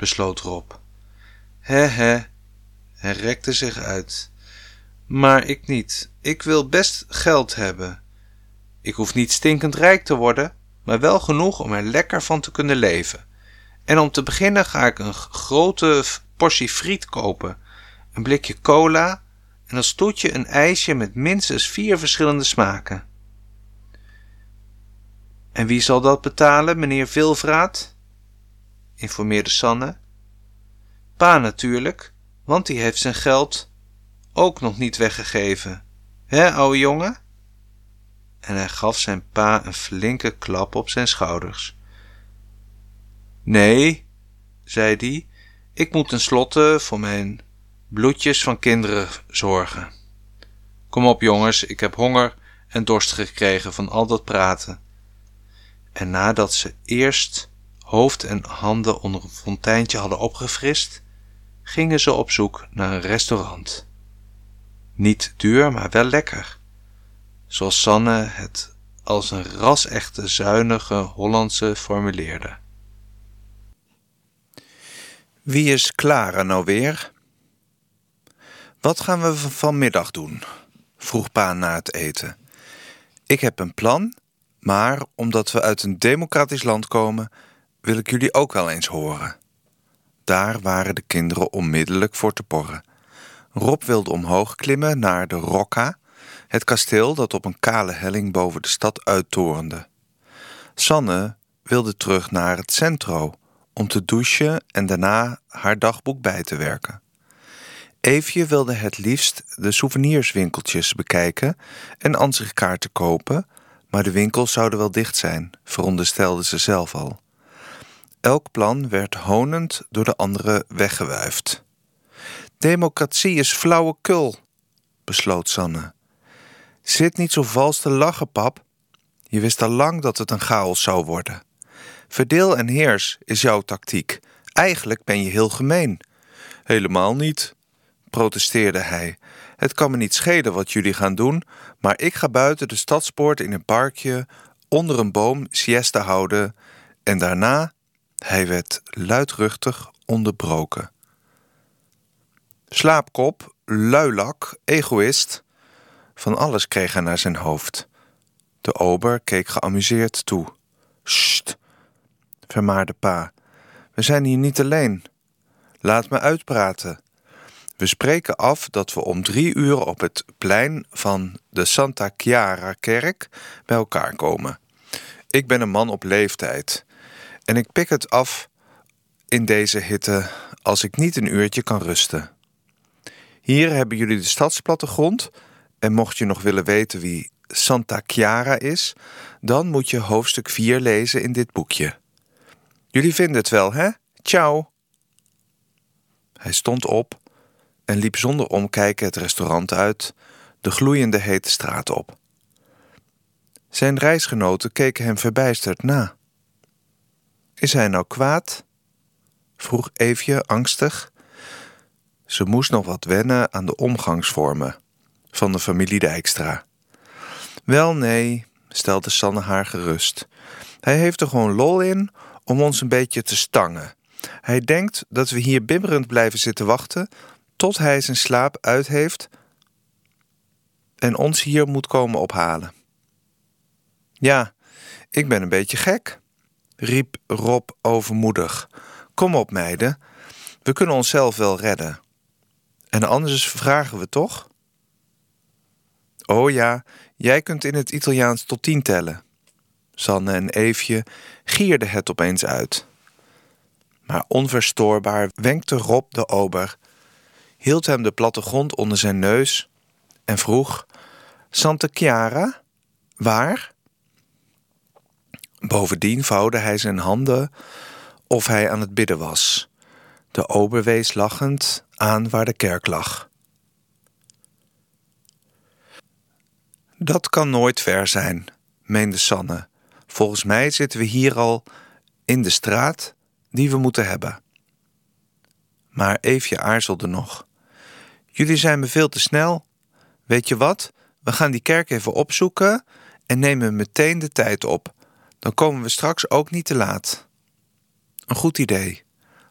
besloot Rob. Hij rekte zich uit. Maar ik niet. Ik wil best geld hebben. Ik hoef niet stinkend rijk te worden, maar wel genoeg om er lekker van te kunnen leven. En om te beginnen ga ik een grote portie friet kopen, een blikje cola en als toetje een ijsje met minstens 4 verschillende smaken. En wie zal dat betalen, meneer Vilvraat? Informeerde Sanne. Pa natuurlijk, want die heeft zijn geld ook nog niet weggegeven. Hè, ouwe jongen? En hij gaf zijn pa een flinke klap op zijn schouders. Nee, zei die, ik moet tenslotte voor mijn bloedjes van kinderen zorgen. Kom op jongens, ik heb honger en dorst gekregen van al dat praten. En nadat ze eerst hoofd en handen onder een fonteintje hadden opgefrist, gingen ze op zoek naar een restaurant. Niet duur, maar wel lekker, zoals Sanne het als een ras-echte zuinige Hollandse formuleerde. Wie is Clara nou weer? Wat gaan we vanmiddag doen? Vroeg pa na het eten. Ik heb een plan, maar omdat we uit een democratisch land komen, wil ik jullie ook wel eens horen. Daar waren de kinderen onmiddellijk voor te porren. Rob wilde omhoog klimmen naar de Rocca, het kasteel dat op een kale helling boven de stad uittorende. Sanne wilde terug naar het centro om te douchen en daarna haar dagboek bij te werken. Eefje wilde het liefst de souvenirswinkeltjes bekijken en ansichtkaarten kopen, maar de winkels zouden wel dicht zijn, veronderstelde ze zelf al. Elk plan werd honend door de andere weggewuifd. Democratie is flauwekul, besloot Sanne. Zit niet zo vals te lachen, pap. Je wist al lang dat het een chaos zou worden. Verdeel en heers is jouw tactiek. Eigenlijk ben je heel gemeen. Helemaal niet, protesteerde hij. Het kan me niet schelen wat jullie gaan doen, maar ik ga buiten de stadspoort in een parkje onder een boom siesta houden en daarna, hij werd luidruchtig onderbroken. Slaapkop, luilak, egoïst. Van alles kreeg hij naar zijn hoofd. De ober keek geamuseerd toe. Sst, vermaarde pa. We zijn hier niet alleen. Laat me uitpraten. We spreken af dat we om 3 uur op het plein van de Santa Chiara-kerk bij elkaar komen. Ik ben een man op leeftijd. En ik pik het af in deze hitte als ik niet een uurtje kan rusten. Hier hebben jullie de stadsplattegrond. En mocht je nog willen weten wie Santa Chiara is, dan moet je hoofdstuk 4 lezen in dit boekje. Jullie vinden het wel, hè? Ciao! Hij stond op en liep zonder omkijken het restaurant uit, de gloeiende hete straat op. Zijn reisgenoten keken hem verbijsterd na. Is hij nou kwaad? Vroeg Eefje angstig. Ze moest nog wat wennen aan de omgangsvormen van de familie Dijkstra. Wel nee, stelde Sanne haar gerust. Hij heeft er gewoon lol in om ons een beetje te stangen. Hij denkt dat we hier bibberend blijven zitten wachten tot hij zijn slaap uit heeft en ons hier moet komen ophalen. Ja, ik ben een beetje gek, riep Rob overmoedig. Kom op, meiden, we kunnen onszelf wel redden. En anders vragen we toch? Oh ja, jij kunt in het Italiaans tot 10 tellen. Sanne en Eefje gierden het opeens uit. Maar onverstoorbaar wenkte Rob de ober, hield hem de plattegrond onder zijn neus en vroeg: Santa Chiara, waar? Bovendien vouwde hij zijn handen of hij aan het bidden was. De ober wees lachend aan waar de kerk lag. Dat kan nooit ver zijn, meende Sanne. Volgens mij zitten we hier al in de straat die we moeten hebben. Maar Eefje aarzelde nog. Jullie zijn me veel te snel. Weet je wat? We gaan die kerk even opzoeken en nemen meteen de tijd op. Dan komen we straks ook niet te laat. Een goed idee.